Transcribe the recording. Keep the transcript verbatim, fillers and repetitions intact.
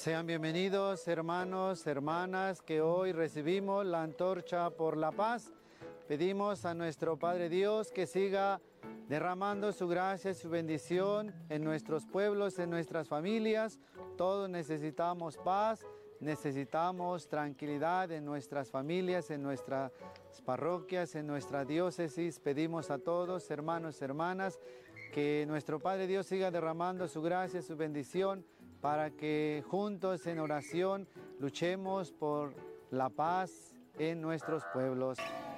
Sean bienvenidos, hermanos, hermanas, que hoy recibimos la antorcha por la paz. Pedimos a nuestro Padre Dios que siga derramando su gracia y su bendición en nuestros pueblos, en nuestras familias. Todos necesitamos paz, necesitamos tranquilidad en nuestras familias, en nuestras parroquias, en nuestra diócesis. Pedimos a todos, hermanos, hermanas, que nuestro Padre Dios siga derramando su gracia y su bendición para que juntos en oración luchemos por la paz en nuestros pueblos.